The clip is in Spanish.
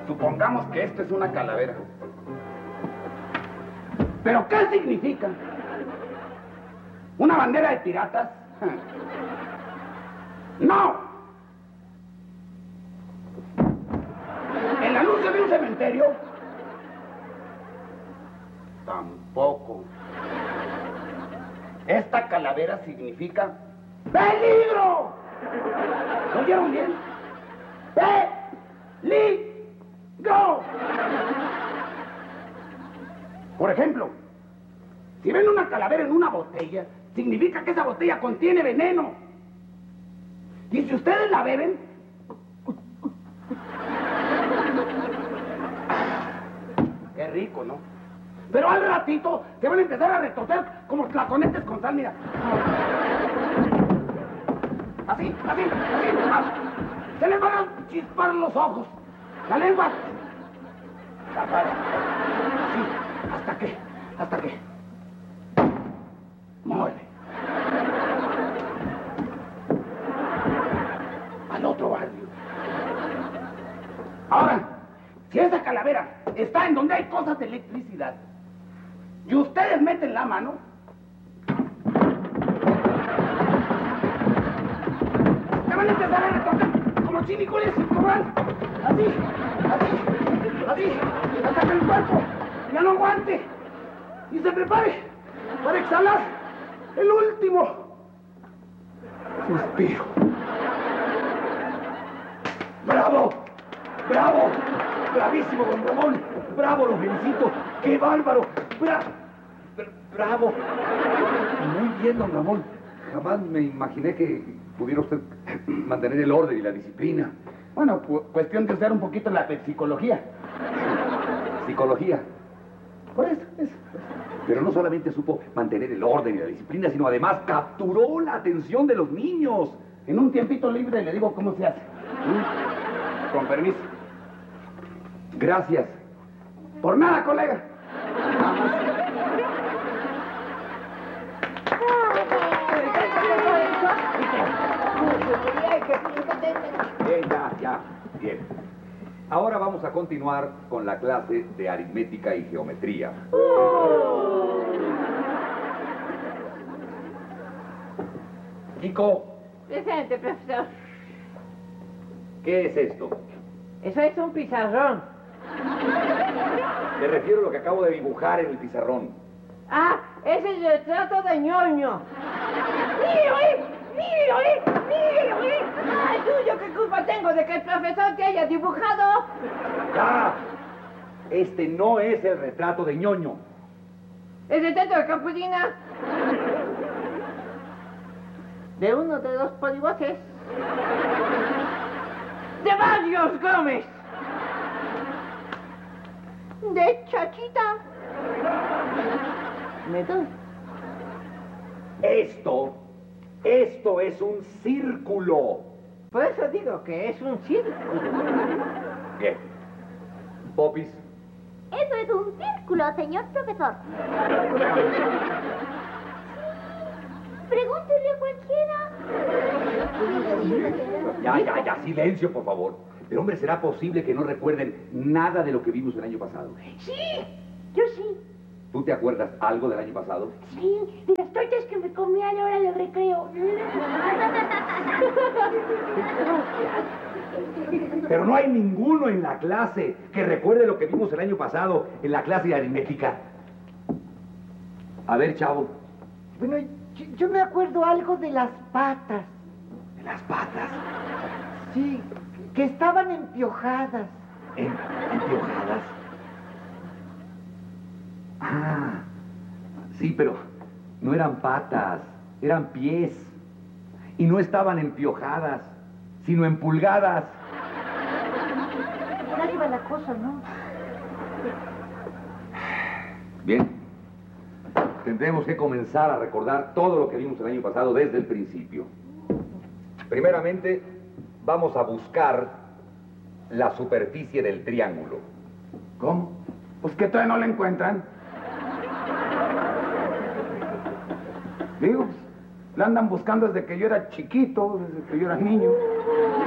Supongamos que esto es una calavera. ¿Pero qué significa? ¿Una bandera de piratas? ¡No! ¿El anuncio de un cementerio? Tampoco. Esta calavera significa ¡peligro! ¿Lo oyeron bien? ¡Peligro! Por ejemplo, si ven una calavera en una botella, significa que esa botella contiene veneno. Y si ustedes la beben, qué rico, ¿no? Pero al ratito se van a empezar a retorcer como tlaconetes con sal, mira. Así. Se les van a chispar los ojos, la lengua. Tapada. Así, hasta que muere. Al otro barrio. Ahora, si esa calavera está en donde hay cosas de electricidad y ustedes meten la mano, se van a empezar a retorcer como chinicules sin cobrar. Así, hasta que el cuerpo ya no aguante y se prepare para exhalar el último suspiro. ¡Bravo! ¡Bravísimo, don Ramón! ¡Bravo, lo felicito! ¡Qué bárbaro! ¡Bravo! Muy bien, don Ramón. Jamás me imaginé que pudiera usted mantener el orden y la disciplina. Bueno, cuestión de usar un poquito la psicología. ¿Psicología? Por eso. Pero no solamente supo mantener el orden y la disciplina, sino además capturó la atención de los niños. En un tiempito libre le digo cómo se hace. Con permiso. Gracias. Por nada, colega. Ya. Bien. Ahora vamos a continuar con la clase de aritmética y geometría. Kiko. Presente, profesor. ¿Qué es esto? Eso es un pizarrón. Me refiero a lo que acabo de dibujar en el pizarrón. Ah, es el retrato de ñoño. ¡Mírelo ahí! ¡Ay, tuyo! ¿Qué culpa tengo de que el profesor te haya dibujado? ¡Ya! Este no es el retrato de ñoño. ¿El retrato de Campudina? De uno de los polivoces. ¡De varios Gómez! ¡De Chachita! ¿Me doy? Esto es un círculo. Por eso digo que es un círculo. Bien. Popis. Eso es un círculo, señor profesor. Pregúntele a cualquiera. Ya, silencio, por favor. Pero, hombre, ¿será posible que no recuerden nada de lo que vimos el año pasado? Sí, yo sí. ¿Tú te acuerdas algo del año pasado? Sí, de las tortas que me comí a la hora del recreo. Pero no hay ninguno en la clase que recuerde lo que vimos el año pasado en la clase de aritmética. A ver, chavo. Bueno, yo me acuerdo algo de las patas. ¿De las patas? Sí, que estaban empiojadas. ¿Empiojadas? Ah, sí, pero no eran patas, eran pies. Y no estaban empiojadas, sino empulgadas. Por ahí va la cosa, ¿no? Bien. Tendremos que comenzar a recordar todo lo que vimos el año pasado desde el principio. Primeramente, vamos a buscar la superficie del triángulo. ¿Cómo? Pues que todavía no la encuentran. Digo, la andan buscando desde que yo era chiquito, desde que yo era niño.